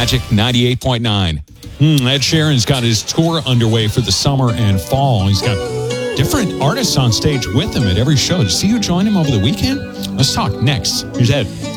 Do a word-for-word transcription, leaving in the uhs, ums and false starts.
Magic ninety-eight point nine. Mm, Ed Sheeran's got his tour underway for the summer and fall. He's got different artists on stage with him at every show. Did you see who joined him over the weekend? Let's talk next. Here's Ed.